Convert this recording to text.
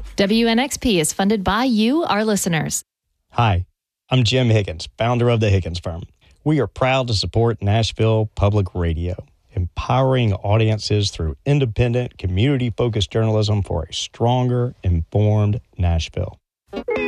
WNXP is funded by you, our listeners. Hi, I'm Jim Higgins, founder of the Higgins Firm. We are proud to support Nashville Public Radio, empowering audiences through independent, community-focused journalism for a stronger, informed Nashville.